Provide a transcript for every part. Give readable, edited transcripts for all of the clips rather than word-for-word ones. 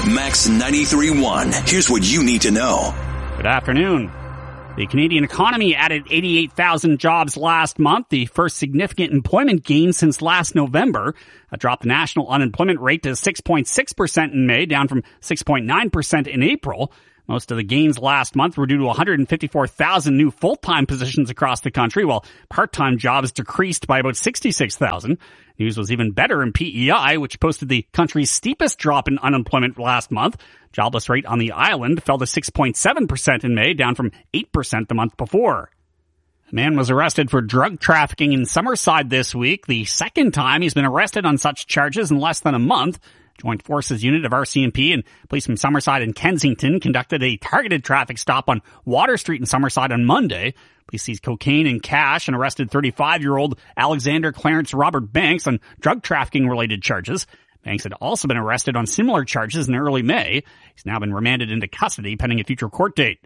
Max 93.1. Here's what you need to know. Good afternoon. The Canadian economy added 88,000 jobs last month, the first significant employment gain since last November. That dropped the national unemployment rate to 6.6% in May, down from 6.9% in April. Most of the gains last month were due to 154,000 new full-time positions across the country, while part-time jobs decreased by about 66,000. News was even better in PEI, which posted the country's steepest drop in unemployment last month. Jobless rate on the island fell to 6.7% in May, down from 8% the month before. A man was arrested for drug trafficking in Summerside this week, the second time he's been arrested on such charges in less than a month. Joint Forces Unit of RCMP and police from Summerside and Kensington conducted a targeted traffic stop on Water Street in Summerside on Monday. Police seized cocaine and cash and arrested 35-year-old Alexander Clarence Robert Banks on drug trafficking-related charges. Banks had also been arrested on similar charges in early May. He's now been remanded into custody pending a future court date.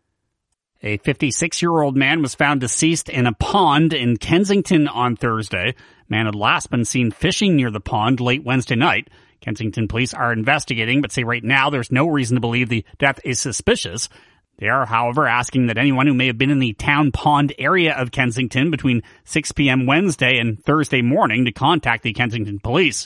A 56-year-old man was found deceased in a pond in Kensington on Thursday. Man had last been seen fishing near the pond late Wednesday night. Kensington police are investigating, but say right now there's no reason to believe the death is suspicious. They are, however, asking that anyone who may have been in the town pond area of Kensington between 6 p.m. Wednesday and Thursday morning to contact the Kensington police.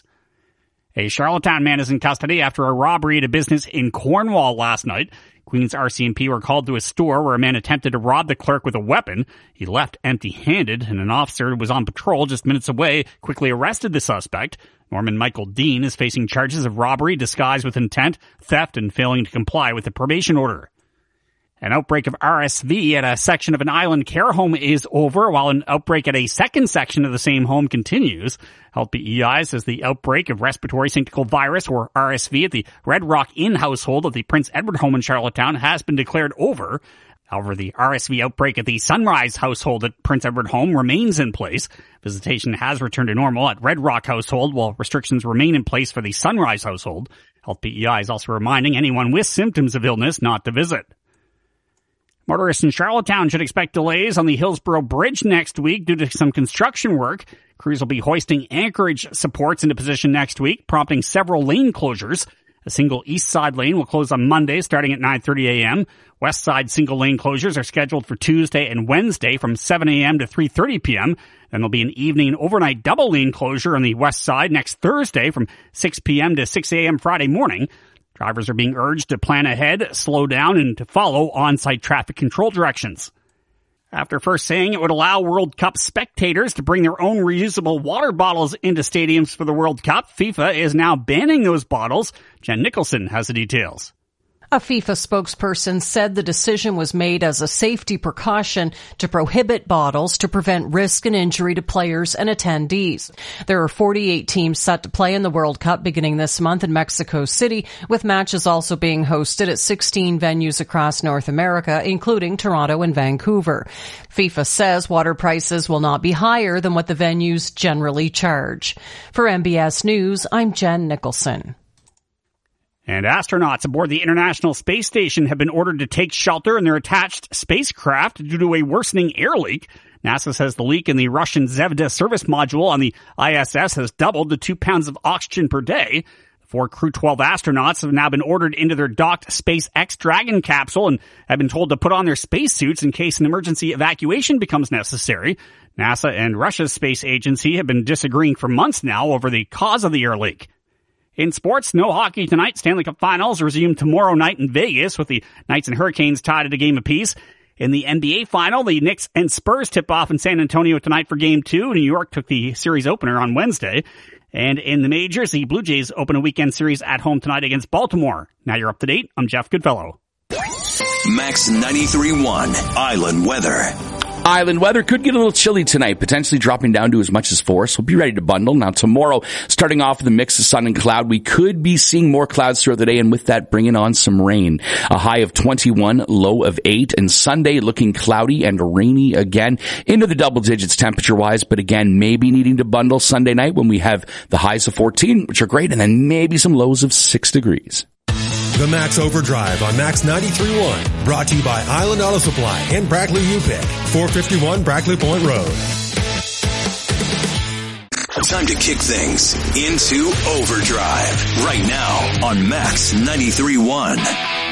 A Charlottetown man is in custody after a robbery at a business in Cornwall last night. Queens RCMP were called to a store where a man attempted to rob the clerk with a weapon. He left empty-handed, and an officer who was on patrol just minutes away quickly arrested the suspect. Norman Michael Dean is facing charges of robbery, disguised with intent, theft, and failing to comply with the probation order. An outbreak of RSV at a section of an island care home is over, while an outbreak at a second section of the same home continues. Health PEI says the outbreak of respiratory syncytial virus, or RSV, at the Red Rock Inn household at the Prince Edward home in Charlottetown has been declared over. However, the RSV outbreak at the Sunrise household at Prince Edward home remains in place. Visitation has returned to normal at Red Rock household, while restrictions remain in place for the Sunrise household. Health PEI is also reminding anyone with symptoms of illness not to visit. Motorists in Charlottetown should expect delays on the Hillsborough Bridge next week due to some construction work. Crews will be hoisting anchorage supports into position next week, prompting several lane closures. A single east side lane will close on Monday starting at 9:30 a.m. West side single lane closures are scheduled for Tuesday and Wednesday from 7 a.m. to 3:30 p.m. Then there'll be an evening and overnight double lane closure on the west side next Thursday from 6 p.m. to 6 a.m. Friday morning. Drivers are being urged to plan ahead, slow down, and to follow on-site traffic control directions. After first saying it would allow World Cup spectators to bring their own reusable water bottles into stadiums for the World Cup, FIFA is now banning those bottles. Jen Nicholson has the details. A FIFA spokesperson said the decision was made as a safety precaution to prohibit bottles to prevent risk and injury to players and attendees. There are 48 teams set to play in the World Cup beginning this month in Mexico City, with matches also being hosted at 16 venues across North America, including Toronto and Vancouver. FIFA says water prices will not be higher than what the venues generally charge. For MBS News, I'm Jen Nicholson. And astronauts aboard the International Space Station have been ordered to take shelter in their attached spacecraft due to a worsening air leak. NASA says the leak in the Russian Zvezda service module on the ISS has doubled to 2 pounds of oxygen per day. The 4 Crew 12 astronauts have now been ordered into their docked SpaceX Dragon capsule and have been told to put on their spacesuits in case an emergency evacuation becomes necessary. NASA and Russia's space agency have been disagreeing for months now over the cause of the air leak. In sports, no hockey tonight. Stanley Cup Finals resume tomorrow night in Vegas with the Knights and Hurricanes tied at a game apiece. In the NBA Final, the Knicks and Spurs tip off in San Antonio tonight for Game 2. New York took the series opener on Wednesday. And in the majors, the Blue Jays open a weekend series at home tonight against Baltimore. Now you're up to date. I'm Jeff Goodfellow. Max 93.1 Island Weather. Island weather could get a little chilly tonight, potentially dropping down to as much as 4, so be ready to bundle. Now tomorrow, starting off with a mix of sun and cloud, we could be seeing more clouds throughout the day, and with that bringing on some rain. A high of 21, low of 8, and Sunday looking cloudy and rainy again, into the double digits temperature-wise, but again, maybe needing to bundle Sunday night when we have the highs of 14, which are great, and then maybe some lows of 6 degrees. The Max Overdrive on Max 93.1, brought to you by Island Auto Supply and Brackley UPick, 451 Brackley Point Road. time to kick things into overdrive right now on Max 93.1.